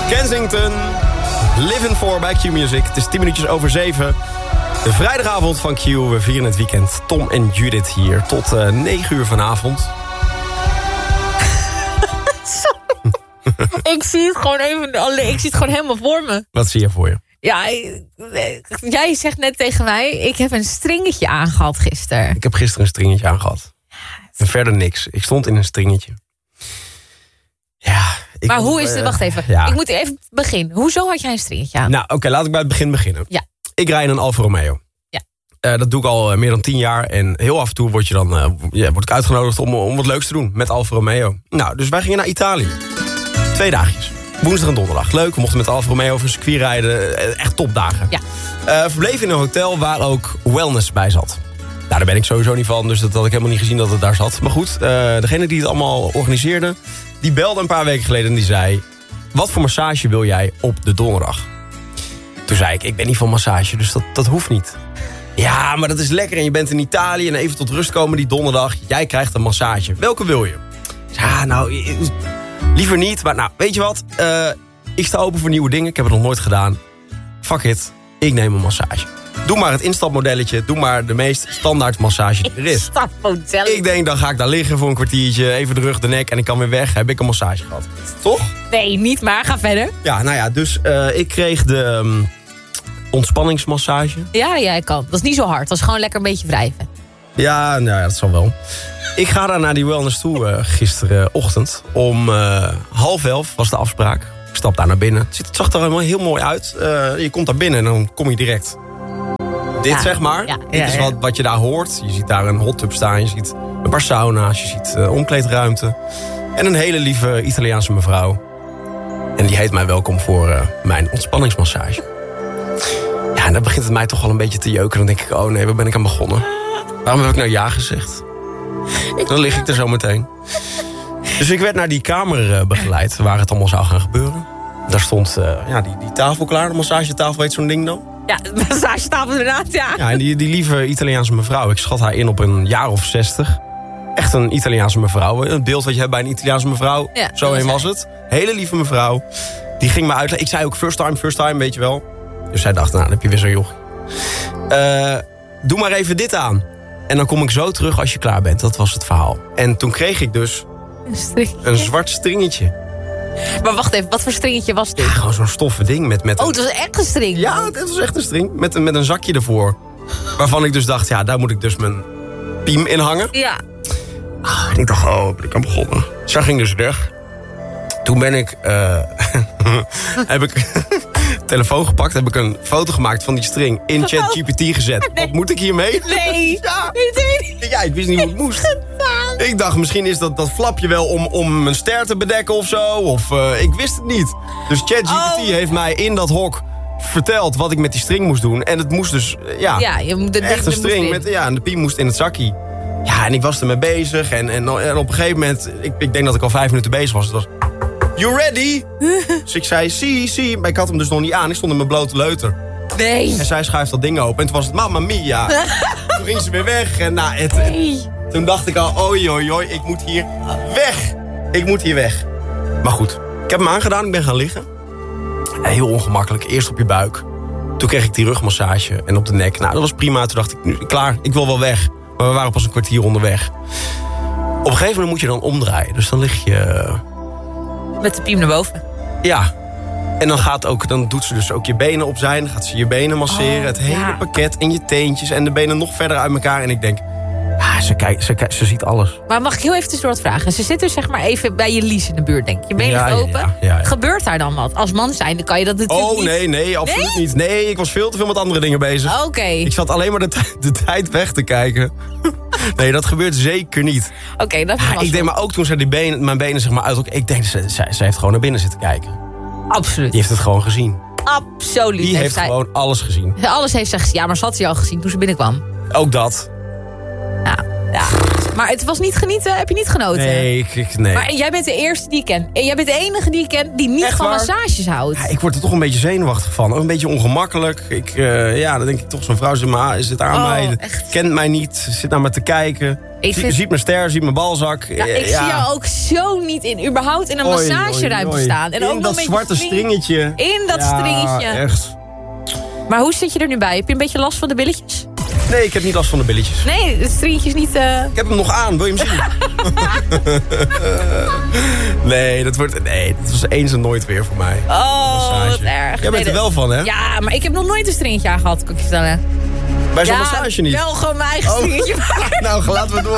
Kensington, Living For bij Q-Music. Het is 10 minuutjes over 7. De vrijdagavond van Q, we vieren het weekend. Tom en Judith hier tot 9 uur vanavond. Ik zie het gewoon ik zie het gewoon helemaal voor me. Wat zie je voor je? Ja, jij zegt net tegen mij, ik heb een stringetje aangehad gisteren. Ik heb gisteren een stringetje aangehad. En verder niks. Ik stond in een stringetje. Ja. Maar hoe is het? Wacht even. Ja. Ik moet even beginnen. Hoezo had jij een stringetje aan? Nou, oké, laat ik bij het begin beginnen. Ja. Ik rijd in een Alfa Romeo. Ja. Dat doe ik al meer dan 10 jaar. En heel af en toe word ik uitgenodigd om wat leuks te doen met Alfa Romeo. Nou, dus wij gingen naar Italië. 2 dagjes. Woensdag en donderdag. Leuk, we mochten met Alfa Romeo over een circuit rijden. Echt topdagen. Ja. Verbleven in een hotel waar ook wellness bij zat. Nou, daar ben ik sowieso niet van, dus dat had ik helemaal niet gezien dat het daar zat. Maar goed, degene die het allemaal organiseerde, die belde een paar weken geleden en die zei: wat voor massage wil jij op de donderdag? Toen zei ik ben niet van massage, dus dat hoeft niet. Ja, maar dat is lekker en je bent in Italië en even tot rust komen die donderdag. Jij krijgt een massage. Welke wil je? Ja, nou, liever niet, maar nou, weet je wat? Ik sta open voor nieuwe dingen, ik heb het nog nooit gedaan. Fuck it, ik neem een massage. Doe maar het instapmodelletje. Doe maar de meest standaard massage die er is. Instapmodelletje. Ik denk, dan ga ik daar liggen voor een kwartiertje. Even de rug, de nek en ik kan weer weg. Heb ik een massage gehad. Toch? Nee, niet maar. Ga verder. Ja, nou ja, dus ik kreeg de ontspanningsmassage. Ja, ik kan. Dat is niet zo hard. Dat is gewoon lekker een beetje wrijven. Ja, nou ja, dat zal wel. Ik ga daar naar die wellness toe gisterenochtend. Om 10:30 was de afspraak. Ik stap daar naar binnen. Het zag er helemaal heel mooi uit. Je komt daar binnen en dan kom je direct. Dit zeg maar, dit is wat je daar hoort. Je ziet daar een hot tub staan, je ziet een paar sauna's, je ziet omkleedruimte. En een hele lieve Italiaanse mevrouw. En die heet mij welkom voor mijn ontspanningsmassage. Ja, en dan begint het mij toch wel een beetje te jeuken. Dan denk ik, oh nee, waar ben ik aan begonnen? Waarom heb ik nou ja gezegd? Dan lig ik er zo meteen. Dus ik werd naar die kamer begeleid waar het allemaal zou gaan gebeuren. Daar stond die tafel klaar, de massagetafel heet zo'n ding dan. Ja, de massagetafel inderdaad, ja. Ja, en die lieve Italiaanse mevrouw, ik schat haar in op een jaar of 60. Echt een Italiaanse mevrouw. Een beeld wat je hebt bij een Italiaanse mevrouw. Ja, zo een was het. Hele lieve mevrouw. Die ging me uitleggen. Ik zei ook first time, weet je wel. Dus zij dacht, nou, dan heb je weer zo'n joch. Doe maar even dit aan. En dan kom ik zo terug als je klaar bent. Dat was het verhaal. En toen kreeg ik dus een zwart stringetje. Maar wacht even, wat voor stringetje was dit? Ja, gewoon zo'n stoffen ding. Met het was echt een string? Ja, het was echt een string. Met een zakje ervoor. Waarvan ik dus dacht, ja, daar moet ik dus mijn piem in hangen. Ja. En ik dacht, ben ik aan begonnen. Zij ging dus weg. Toen ben ik... heb ik telefoon gepakt, heb ik een foto gemaakt van die string in ChatGPT gezet. Nee. Wat moet ik hiermee? Nee. Ja, ik wist niet hoe het moest. Ik dacht, misschien is dat flapje wel om mijn ster te bedekken of zo. Of ik wist het niet. Dus ChatGPT heeft mij in dat hok verteld wat ik met die string moest doen. En het moest dus, je moet echt een string. En de piem moest in het zakje. Ja, en ik was ermee bezig. En op een gegeven moment, ik denk dat ik al 5 minuten bezig was. Het was, you ready? Dus ik zei, zie. Maar ik had hem dus nog niet aan. Ik stond in mijn blote leuter. Nee. En zij schuift dat ding open. En toen was het, mamma mia. Toen ging ze weer weg. En toen dacht ik al, oei, ik moet hier weg. Ik moet hier weg. Maar goed, ik heb hem aangedaan. Ik ben gaan liggen. Heel ongemakkelijk. Eerst op je buik. Toen kreeg ik die rugmassage en op de nek. Nou, dat was prima. Toen dacht ik, nu klaar, ik wil wel weg. Maar we waren pas een kwartier onderweg. Op een gegeven moment moet je dan omdraaien. Dus dan lig je... Met de piem naar boven. Ja. En dan doet ze dus ook je benen opzij. Dan gaat ze je benen masseren. Het hele pakket en je teentjes. En de benen nog verder uit elkaar. En ik denk, ze ziet alles. Maar mag ik heel even tussendoor wat vragen? Ze zit dus zeg maar even bij je Lies in de buurt, denk ik. Je benen open. Ja. Gebeurt daar dan wat? Als man zijnde kan je dat natuurlijk niet... Nee, absoluut niet. Nee, ik was veel te veel met andere dingen bezig. Oké. Ik zat alleen maar de tijd weg te kijken. Nee, dat gebeurt zeker niet. Oké, dat ik denk, maar ook toen ze mijn benen zeg maar uit... Ik denk, ze heeft gewoon naar binnen zitten kijken. Absoluut. Die heeft het gewoon gezien. Absoluut. Die heeft gewoon alles gezien. Alles heeft ze gezien. Ja, maar ze had ze al gezien toen ze binnenkwam. Ook dat. Ja. Maar het was niet genieten? Heb je niet genoten? Nee, nee. Maar jij bent de eerste die ik ken. En jij bent de enige die ik ken die niet Echt van waar? massages houdt. Ja, ik word er toch een beetje zenuwachtig van. Ook een beetje ongemakkelijk. Dan denk ik toch, zo'n vrouw zit aan mij. Echt? Kent mij niet. Zit naar me te kijken. Ziet mijn ster, ziet mijn balzak. Ja, ik zie jou ook zo niet in. Überhaupt in een massageruimte staan. En in ook dat zwarte stringetje. In dat stringetje. Echt. Maar hoe zit je er nu bij? Heb je een beetje last van de billetjes? Nee, ik heb niet last van de billetjes. Nee, het stringetje is niet... Ik heb hem nog aan, wil je hem zien? Nee, dat was eens en nooit weer voor mij. Oh, wat erg. Jij bent er wel van, hè? Ja, maar ik heb nog nooit een stringetje aangehad, kan ik je vertellen. Bij zo'n massage niet? Wel gewoon mijn eigen stringetje. Nou, laten we door.